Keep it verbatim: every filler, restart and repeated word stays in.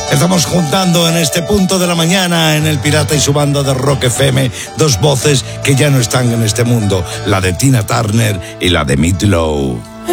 Estamos juntando en este punto de la mañana en El Pirata y su banda de Rock F M dos voces que ya no están en este mundo, la de Tina Turner y la de Meat Loaf.